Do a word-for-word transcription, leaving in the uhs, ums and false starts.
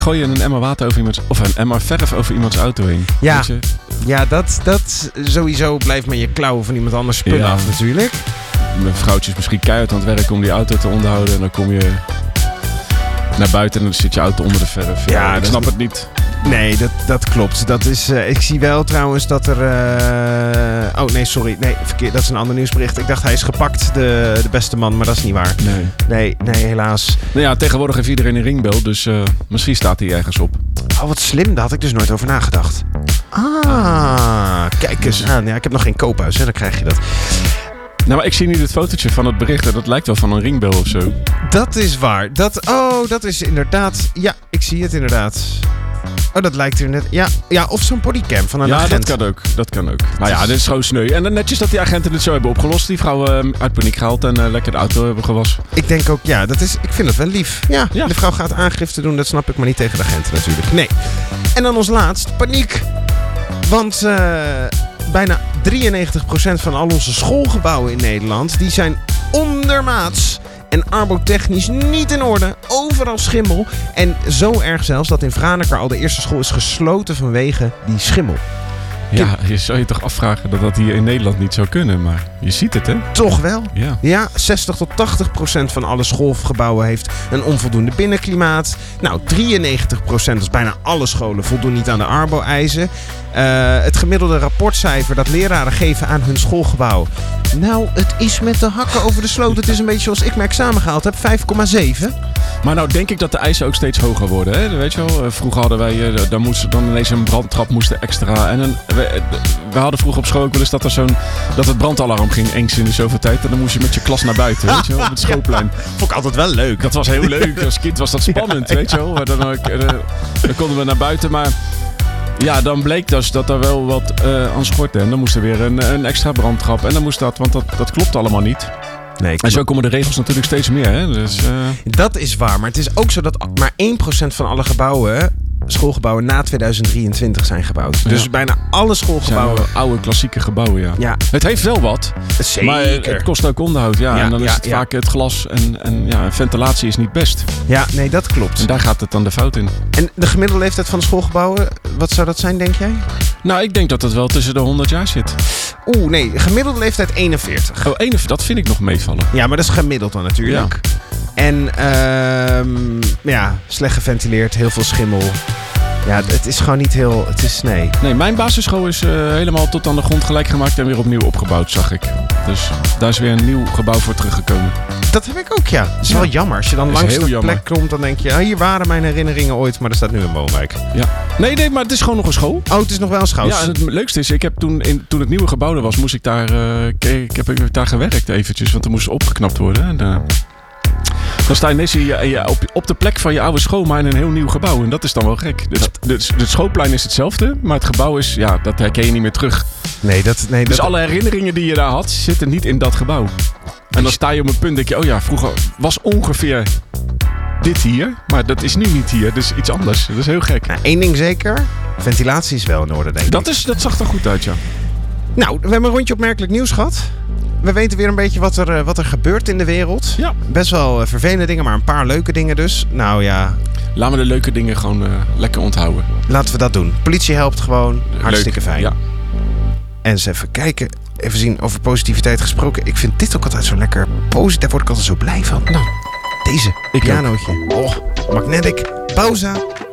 gooi je een emmer water over iemands... of een emmer verf over iemands auto heen. Ja, Weet je? ja dat, dat sowieso blijft met je klauwen van iemand anders spullen Ja. af natuurlijk. Mijn vrouwtje is misschien keihard aan het werk om die auto te onderhouden. En dan kom je naar buiten en dan zit je auto onder de verf. Ja, Ja, ik dat snap is- het niet. Nee, dat, dat klopt. Dat is, uh, ik zie wel trouwens dat er... Uh... Oh, nee, sorry. Nee, verkeerd. Dat is een ander nieuwsbericht. Ik dacht hij is gepakt, de, de beste man. Maar dat is niet waar. Nee. Nee, nee, helaas. Nou ja, tegenwoordig heeft iedereen een ringbel. Dus uh, misschien staat hij ergens op. Oh, wat slim. Daar had ik dus nooit over nagedacht. Ah, kijk eens aan. Ja, ik heb nog geen koophuis, hè. Dan krijg je dat. Nou, maar ik zie nu het fotootje van het bericht. En dat lijkt wel van een ringbel of zo. Dat is waar. Dat, oh, dat is inderdaad... Ja, ik zie het inderdaad. Oh, dat lijkt er net... Ja, ja of zo'n bodycam van een ja, agent. dat kan ook. Dat kan ook. Nou ja, dit is gewoon sneu. En dan netjes dat die agenten het zo hebben opgelost. Die vrouwen uh, uit paniek gehaald en uh, lekker de auto hebben gewassen. Ik denk ook, ja, dat is, ik vind het wel lief. Ja, Ja. de vrouw gaat aangifte doen, dat snap ik, maar niet tegen de agenten natuurlijk. Nee. En dan als laatst, paniek. Want uh, bijna drieënnegentig procent van al onze schoolgebouwen in Nederland... die zijn ondermaats en arbotechnisch niet in orde. Overal schimmel. En zo erg zelfs dat in Franeker al de eerste school is gesloten vanwege die schimmel. Ja, je zou je toch afvragen dat dat hier in Nederland niet zou kunnen. Maar je ziet het, hè? Toch wel? Ja. Ja, zestig tot tachtig procent van alle schoolgebouwen heeft een onvoldoende binnenklimaat. Nou, drieënnegentig procent, dus bijna alle scholen, voldoen niet aan de arbo-eisen. Uh, het gemiddelde rapportcijfer dat leraren geven aan hun schoolgebouw. Nou, het is met de hakken over de sloot. Het is een beetje zoals ik mijn examen gehaald heb, vijf komma zeven. Maar nou denk ik dat de eisen ook steeds hoger worden. Hè? Weet je wel, vroeger hadden wij, uh, dan, moest, dan ineens een brandtrap moest extra. En een, we, we hadden vroeger op school ook wel eens dat, er zo'n, dat het brandalarm ging eens in de zoveel tijd. En dan moest je met je klas naar buiten, weet je wel, op het schoolplein. Ja, vond ik altijd wel leuk. Dat was heel leuk. Als kind was dat spannend, ja, weet je wel. Maar dan, uh, dan konden we naar buiten, maar... Ja, dan bleek dus dat er wel wat uh, aan schortte. En dan moest er weer een, een extra brandtrap. En dan moest dat, want dat, dat klopt allemaal niet. Nee, en zo komen de regels natuurlijk steeds meer. Hè? Dus, uh... Dat is waar, maar het is ook zo dat maar één procent van alle gebouwen, schoolgebouwen na tweeduizend drieëntwintig zijn gebouwd. Ja. Dus bijna alle schoolgebouwen. Zijn oude klassieke gebouwen, ja. ja. Het heeft wel wat. Zeker. Maar het kost ook onderhoud, ja. ja en dan ja, is het ja. vaak het glas en, en ja, ventilatie is niet best. Ja, nee, dat klopt. En daar gaat het dan de fout in. En de gemiddelde leeftijd van de schoolgebouwen, wat zou dat zijn, denk jij? Nou, ik denk dat het wel tussen de honderd jaar zit. Oeh, nee, gemiddelde leeftijd eenenveertig. Oh, eenenveertig, dat vind ik nog meevallen. Ja, maar dat is gemiddeld dan natuurlijk. Ja. En uh, ja, slecht geventileerd, heel veel schimmel. Ja, het is gewoon niet heel... Het is nee. Nee, mijn basisschool is uh, helemaal tot aan de grond gelijk gemaakt en weer opnieuw opgebouwd, zag ik. Dus daar is weer een nieuw gebouw voor teruggekomen. Dat heb ik ook, ja. Dat is ja. wel jammer. Als je dan langs de plek komt, dan denk je... Oh, hier waren mijn herinneringen ooit, maar er staat nu een woonwijk. Ja. Nee, nee, maar het is gewoon nog een school. Oh, het is nog wel een school. Ja, en het leukste is, ik heb toen, in, toen het nieuwe gebouw er was, moest ik daar... Uh, ik, heb, ik heb daar gewerkt eventjes, want er moest opgeknapt worden. En, uh, dan sta je ineens je, je, op, op de plek van je oude school, maar in een heel nieuw gebouw. En dat is dan wel gek. Dus, dus, het schoolplein is hetzelfde, maar het gebouw is... Ja, dat herken je niet meer terug. Nee, dat... Nee, dus dat... alle herinneringen die je daar had, zitten niet in dat gebouw. En dan sta je op een punt, denk je... Oh ja, vroeger was ongeveer dit hier. Maar dat is nu niet hier. Dat is iets anders. Dat is heel gek. Nou, één ding zeker. Ventilatie is wel in orde, denk ik. Dat, is, dat zag er goed uit, ja. Nou, we hebben een rondje opmerkelijk nieuws gehad. We weten weer een beetje wat er, wat er gebeurt in de wereld. Ja. Best wel vervelende dingen, maar een paar leuke dingen dus. Nou ja... Laten we de leuke dingen gewoon uh, lekker onthouden. Laten we dat doen. Politie helpt gewoon. Hartstikke Leuk. fijn. Ja. En eens even kijken. Even zien over positiviteit gesproken. Ik vind dit ook altijd zo lekker positief. Daar word ik altijd zo blij van. Nou, deze. Ik pianootje. Ook. Oh, magnetic. Pauza.